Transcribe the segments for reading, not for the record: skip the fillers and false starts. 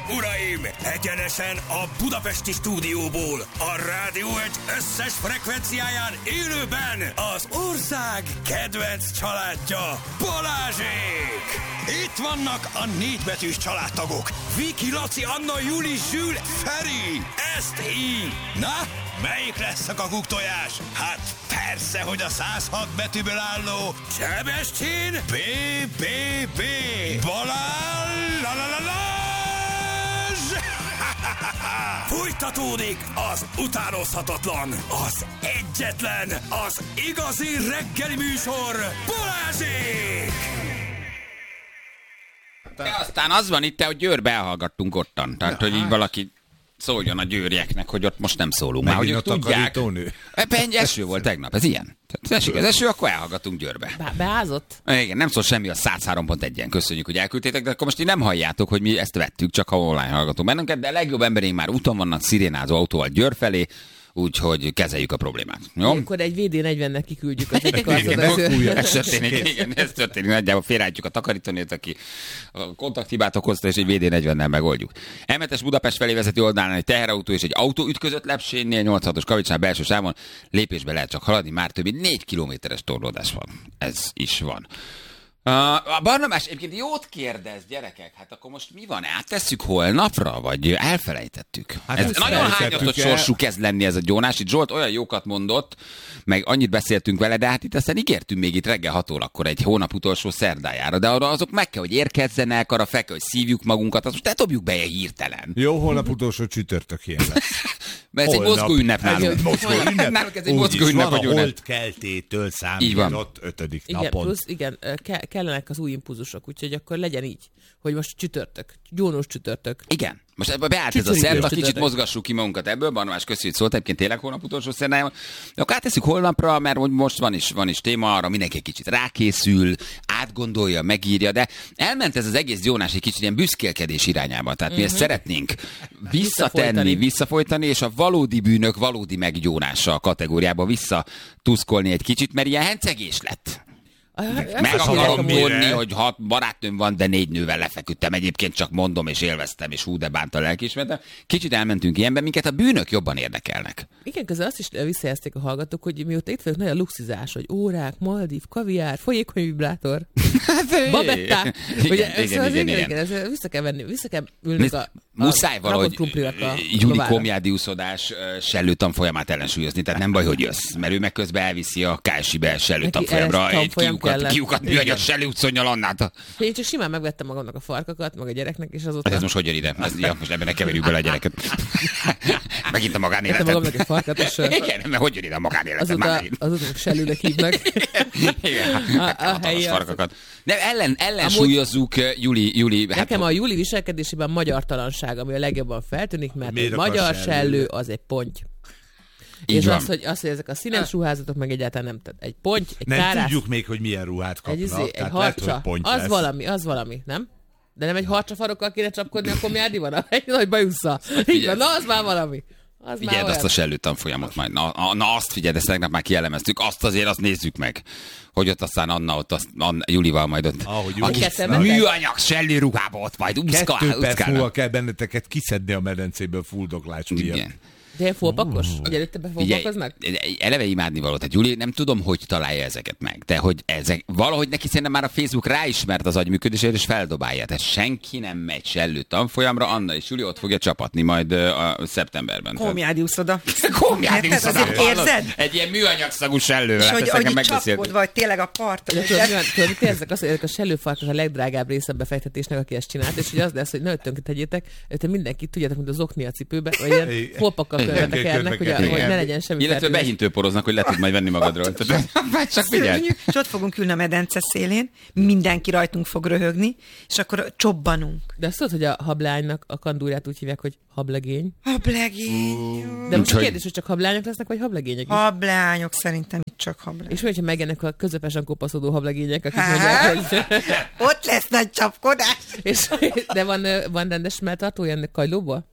uraim! Egyenesen a budapesti stúdióból, a Rádió Egy összes frekvenciáján élőben az ország kedvenc családja, Balázsék! Itt vannak a 4 betűs családtagok. Viki, Laci, Anna, Juli, Zsül, Feri. Ezt így. Na, melyik lesz a kakuktojás? Hát persze, hogy a 106 betűből álló Sebestyén B. Balázs! Fújtatódik az utánozhatatlan, az egyetlen, az igazi reggeli műsor, Balázsék! Aztán az van itt, hogy Győrbe elhallgattunk ottan. Tehát, hogy így valaki szóljon a győrieknek, hogy ott most nem szólunk. Már hogy a takarítónő? Egy eső volt tegnap, ez ilyen. Tehát esik az eső, akkor elhallgatunk Győrbe. Beázott? Igen, nem szól semmi a 103.1-en. Köszönjük, hogy elküldtétek, de akkor most így nem halljátok, hogy mi ezt vettük, csak ha online hallgatunk bennünket, de a legjobb emberénk már úton vannak szirénázó autóval Győr felé, úgyhogy kezeljük a problémát. Jó? Akkor egy VD40-nek kiküldjük az egyik ez történik. Nagyjából félreállítjuk a takarítónőt, aki a kontakthibát okozta, és egy VD40-nel megoldjuk. M7-es Budapest felé vezető oldalán egy teherautó és egy autó ütközött Lepsénynél, 86-os Kavicsnál belső sávon. Lépésbe lehet csak haladni, már több mint 4 kilométeres torlódás van. Ez is van. A Barnabás egyébként jót kérdez, gyerekek, hát akkor most mi van? Áttesszük holnapra, vagy elfelejtettük? Hát ez nagyon hányatott sorsú kezd lenni ez a gyónás. Itt Zsolt olyan jókat mondott, meg annyit beszéltünk vele, de hát itt aztán ígértünk még itt reggel 6 órakor egy hónap utolsó szerdájára, de arra azok meg kell, hogy érkezzenek, arra fel kell, hogy szívjuk magunkat, azt most ne dobjuk be ilyen hirtelen. Jó, holnap utolsó csütörtökén lesz. Mert ez egy mozgó ünnep nálunk. Nálunk ez egy mozgó ünnep, a holdkeltétől számított 5. napon. Plusz, igen, kellenek az új impulzusok, úgyhogy akkor legyen így, hogy most csütörtök, gyónós csütörtök. Igen. Most ebbe beállt ez a szerda, kicsit mozgassuk ki magunkat ebből, Barnabás, köszönjük, szólt egyébként tényleg hónap utolsó szerdájában. De akkor átteszünk holnapra, mert most van is téma, arra mindenki kicsit rákészül, átgondolja, megírja, de elment ez az egész gyónás egy kicsit ilyen büszkélkedés irányába. Tehát mi ezt szeretnénk visszafolytani, és a valódi bűnök valódi meggyónása a kategóriába visszatuszkolni egy kicsit, mert ilyen hencegés lett. Meg akarom mondni, hogy 6 barátnőm van, de 4 nővel lefeküdtem. Egyébként csak mondom, és élveztem, és hú, de bánt a lelkiismeretem. Kicsit elmentünk ilyenben, minket a bűnök jobban érdekelnek. Igen, közben azt is visszajelzték a hallgatók, hogy mióta itt vagyok, nagy a luxizás, hogy órák, Maldív, kaviár, folyékony vibrátor, babetták. Igen. Vissza kell venni, vissza kell ülnünk muszáj valahogy Júli Komjádiuszodás sellő tanfolyamát ellensúlyozni, tehát nem baj, hogy jössz, mert ő meg közben elviszi a KSI-be sellő tanfolyamra egy kiukat műanyag sellő utconnyal Annát. Én csak simán megvettem magamnak a farkakat, meg a gyereknek, és azóta... Ez most hogy jön ide? Most ebben ne keverjük bele a gyereket. Megint a magánéletet. Vettem magamnak egy farkat, és... Igen, mert hogy jön ide a magánéletet? Azóta sellőnek hívnak. Igen, hatalmas farkakat. De ellensúlyozzuk Júli... Nekem a Júli viselkedésében magyartalanság, ami a legjobban feltűnik, mert egy magyar sellő az egy ponty. Így és az hogy ezek a színes ruházatok meg egyáltalán nem, tehát egy ponty, egy nem kárász... Nem tudjuk még, hogy milyen ruhát kapnak. Egy harcsa, az valami, nem? De nem egy harcsafarokkal kéne csapkodni, akkor mi van? Egy nagy bajusza. Így van, na az már valami. Figyeld azt a sellő tanfolyamot majd. Na azt figyeld, ezt tegnap már kielemeztük. Azt nézzük meg. Hogy ott aztán Anna Julival majd ott. A műanyag sellő ruhába ott majd úszkál. 2 perc múlva kell benneteket kiszedni a medencéből fuldoklás ujjat. Igen. De fólpakos? Hogy előtte befólpakoznak? Eleve imádni való. Tehát Júli, nem tudom, hogy találja ezeket meg. De hogy ezek, valahogy neki szerintem már a Facebook ráismert az agyműködésért, és feldobálja. Tehát senki nem megy sellő tanfolyamra, Anna és Júli ott fogja csapatni majd a szeptemberben. Komjádiuszoda. Komjádiuszoda. Érzed? Egy ilyen műanyagszagú sellővel. És hogy csapod vagy tényleg a parton. Ezek a sellőfarkak a legdrágább része a befektetésnek, aki ezt csinált, és hogy az lesz, hogy ne tönkre tegyétek, mindenkit tudjátok, mint az okni a cipőbe, vagy ilyen fólpakkal körbetekernek, hogy ne legyen semmi. Illetve behintőporoznak, hogy le tud majd venni magadról. Csak figyelj. És ott fogunk ülni a medence szélén, mindenki rajtunk fog röhögni, és akkor csobbanunk. De azt tudod, hogy a hablánynak a kandúrját úgy hívják, hogy hablegény? Hablegény. De most a kérdés, hogy csak hablányok lesznek, vagy hablegények is? Hablányok, szerintem itt csak hablány. És hogyha megjelennek a közepesen kopaszodó hablegények, akik mondják, hogy... Ott lesz nagy csapkodás. De van rendes melltartója ennek kajlóból?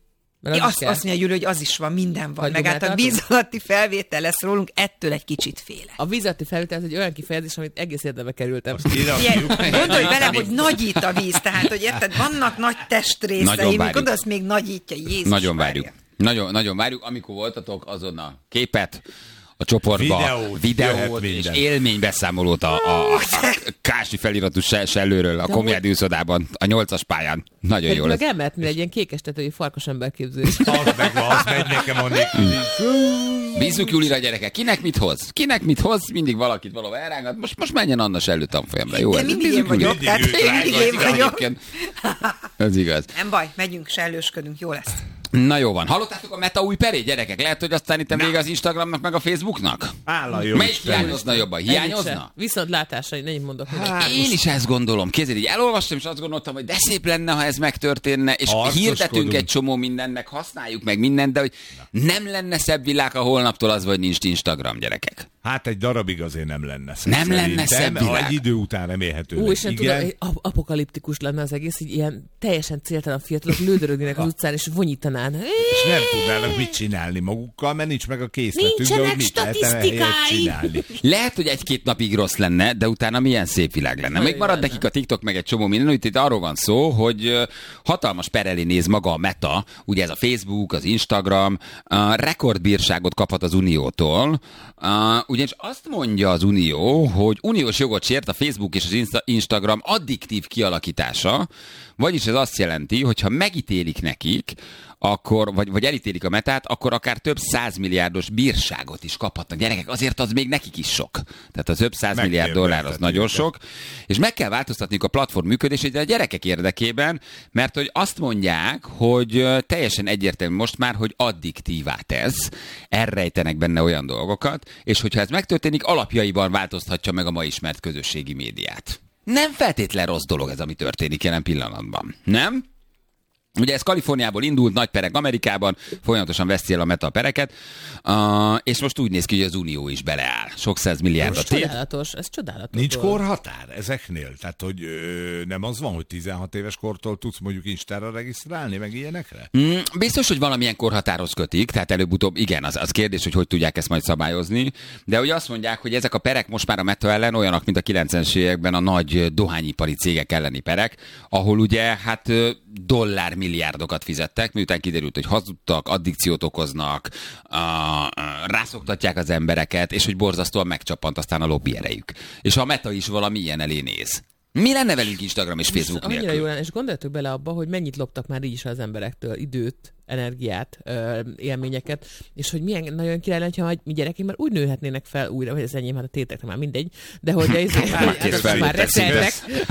Azt mondja Júli, hogy az is van, minden van. Hagyjuk meg hát a víz alatti felvétel lesz rólunk, ettől egy kicsit félek. A víz alatti felvétel az egy olyan kifejezés, amit egész érdembe kerültem. Gondolj bele, hogy nagyít a víz, tehát, hogy érted, vannak nagy testrészei, mikor az még nagyítja, Jézus. Nagyon várjuk. Nagyon várjuk, amikor voltatok azon a képet, a csoportba, videót és élménybeszámolót a Kási feliratú sellőről a Komjádi úszodában, a 8-as pályán. Nagyon jó lesz. Meg emeltni egy ilyen kékes tetői farkas emberképzés. Az megy nekem a Bízzuk Julira, gyerekek. Kinek mit hoz? Mindig valakit valahol elrángat. Most menjen Anna sellő tanfolyamra. Jó, ez mindig én vagyok. Ez igaz. Nem baj, megyünk, sellősködünk, jó lesz. Na jó van. Hallottátok a Meta új perét, gyerekek? Lehet, hogy aztán itt vége az Instagramnak, meg a Facebooknak? Melyik hiányozna jobban? Hiányozna? Viszontlátásai, nem mondok. Én is ezt gondolom. Kézzel így elolvastam, és azt gondoltam, hogy de szép lenne, ha ez megtörténne, és hirdetünk egy csomó mindennek, használjuk meg mindent, de hogy nem lenne szebb világ, a holnaptól az, vagy nincs Instagram, gyerekek. Hát egy darabig azért nem lenne szebb. Nem lenne szebb világ. Egy idő után remélhetőleg. És tudom, apokaliptikus lenne az egész, így ilyen teljesen céltalan fiatalok lődörögnének az utcán, és vonyítanának. És nem tudnának mit csinálni magukkal, mert nincs meg a készletünk, de hogy mit lehetne csinálni. Lehet, hogy egy-két napig rossz lenne, de utána milyen szép világ lenne. Még marad nekik a TikTok, meg egy csomó minden, hogy itt arról van szó, hogy hatalmas per elé néz maga a Meta, ugye ez a Facebook, az Instagram, rekordbírságot kaphat az Uniótól, ugyanis azt mondja az Unió, hogy uniós jogot sért a Facebook és az Instagram addiktív kialakítása, vagyis ez azt jelenti, hogy ha megítélik nekik, akkor, vagy elítélik a Metát, akkor akár több 100 milliárdos bírságot is kaphatnak. Gyerekek, azért az még nekik is sok. Tehát az több 100 milliárd dollár az nagyon sok. És meg kell változtatniuk a platform működését a gyerekek érdekében, mert hogy azt mondják, hogy teljesen egyértelmű most már, hogy addiktívá tesz, elrejtenek benne olyan dolgokat, és hogyha ez megtörténik, alapjaiban változtatja meg a ma ismert közösségi médiát. Nem feltétlen rossz dolog ez, ami történik jelen pillanatban. Nem? Ugye ez Kaliforniából indult, nagy perek Amerikában, folyamatosan veszi el a Meta pereket, és most úgy néz ki, hogy az Unió is beleáll. Sok 100 milliárdot tét. Ez csodálatos. Nincs korhatár ezeknél? Tehát, hogy nem az van, hogy 16 éves kortól tudsz mondjuk Instára regisztrálni, meg ilyenekre? Biztos, hogy valamilyen korhatárhoz kötik, tehát előbb-utóbb igen, az kérdés, hogy tudják ezt majd szabályozni, de ugye azt mondják, hogy ezek a perek most már a Meta ellen olyanok, mint a 90-es években a nagy dohányipari cégek elleni perek, ahol ugye hát dollármilliárdokat fizettek, miután kiderült, hogy hazudtak, addikciót okoznak, rászoktatják az embereket, és hogy borzasztóan megcsappant aztán a lobby erejük. És a Meta is valami ilyen elé néz. Mi lenne velünk Instagram és Facebook nélkül? Annyira jó lenne, és gondoljatok bele abba, hogy mennyit loptak már így is az emberektől időt, energiát, élményeket, és hogy milyen nagyon király lenne, ha mi gyerekeink már úgy nőhetnének fel újra, hogy az enyém, hát a téteknek már mindegy, de hogy már reszeltek,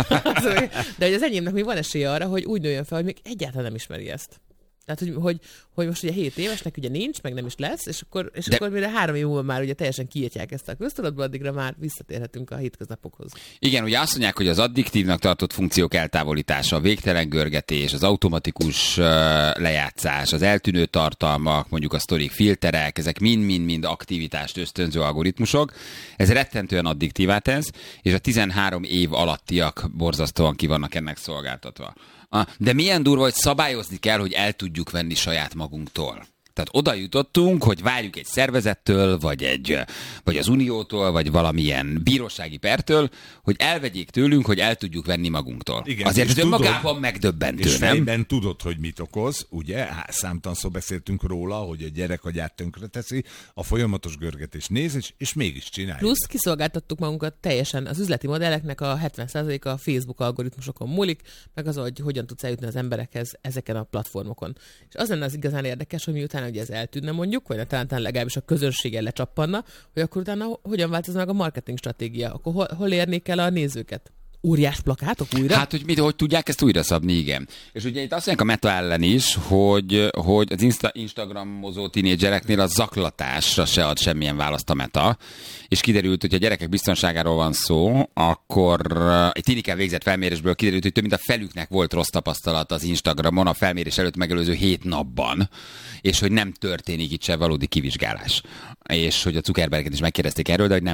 de hogy az enyémnek még van esélye arra, hogy úgy nőjön fel, hogy még egyáltalán nem ismeri ezt. Tehát, hogy most ugye 7 évesnek ugye nincs, meg nem is lesz, és akkor mire 3 év múlva már ugye teljesen kiírtják ezt a köztudatba, addigra már visszatérhetünk a hétköznapokhoz. Igen, ugye azt mondják, hogy az addiktívnak tartott funkciók eltávolítása, a végtelen görgetés, az automatikus lejátszás, az eltűnő tartalmak, mondjuk a sztorik filterek, ezek mind-mind aktivitást ösztönző algoritmusok. Ez rettentően addiktívá tesz, és a 13 év alattiak borzasztóan ki vannak ennek szolgáltatva. De milyen durva, hogy szabályozni kell, hogy el tudjuk venni saját magunktól. Tehát oda jutottunk, hogy várjuk egy szervezettől, vagy az Uniótól, vagy valamilyen bírósági pertől, hogy elvegyék tőlünk, hogy el tudjuk venni magunktól. Igen, azért ez önmagában megdöbbentő, és nem? fejben tudod, hogy mit okoz, ugye? Számtalanszor beszéltünk róla, hogy a gyerek agyát tönkreteszi, a folyamatos görgetés néz, és mégis csinálja. Plusz kiszolgáltattuk magunkat teljesen. Az üzleti modelleknek a 70%-a a Facebook algoritmusokon múlik, meg az, hogy hogyan tudsz eljutni az emberekhez ezeken a platformokon. És az lenne az igazán érdekes, hogy miután hogy ez eltűnne mondjuk, vagy talán legalábbis a közönséggel lecsappanna, hogy akkor utána hogyan változna meg a marketing stratégia, akkor hol érnék el a nézőket? Óriás plakátok újra? Hát, hogy tudják ezt újra szabni, igen. És ugye itt azt mondják a Meta ellen is, hogy az Instagramozó tínédzsereknél a zaklatásra se ad semmilyen választ a Meta, és kiderült, hogy a gyerekek biztonságáról van szó, akkor egy Tinikkel végzett felmérésből kiderült, hogy több mint a felüknek volt rossz tapasztalat az Instagramon a felmérés előtt megelőző 7 napban, és hogy nem történik itt se valódi kivizsgálás. És hogy a Zuckerberget is megkérdezték erről, de hogy